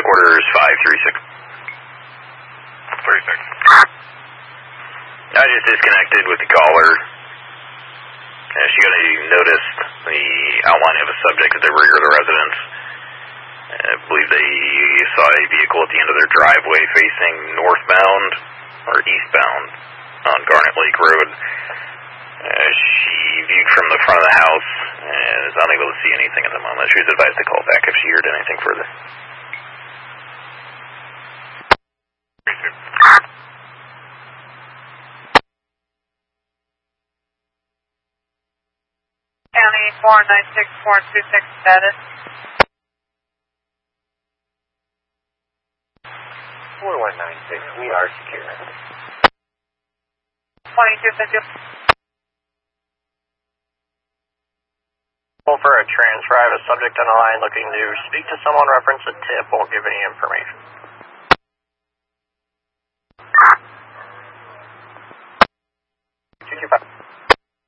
headquarters 536. 36. I just disconnected with the caller. She got a notice, the outline of a subject at the rear of the residence. I believe they saw a vehicle at the end of their driveway facing northbound or eastbound on Garnet Lake Road. She viewed from the front of the house and is unable to see anything at the moment. She was advised to call back if she heard anything further. County 496-426 status. 4196, we are secure. 2250. For a transfer, I have a subject on the line looking to speak to someone, reference a tip, won't give any information. Two, 225.